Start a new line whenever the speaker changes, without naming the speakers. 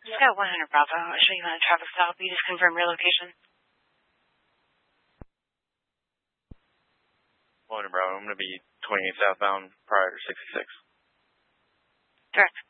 Yeah, 100 Bravo. I'll show you on a travel style. You just confirm your location.
100 Bravo. I'm going to be 28 southbound prior to 66.
Correct.